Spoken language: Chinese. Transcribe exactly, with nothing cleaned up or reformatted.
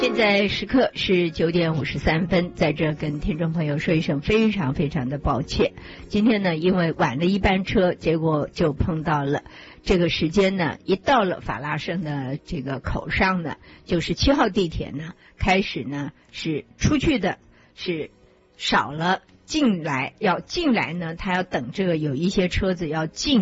现在时刻是九点五十三分，在这跟听众朋友说一声非常非常的抱歉。今天呢，因为晚了一班车，结果就碰到了这个时间呢，一到了法拉盛的这个口上呢，就是七号地铁呢，开始呢是出去的是少了，进来要进来呢，他要等这个有一些车子要进。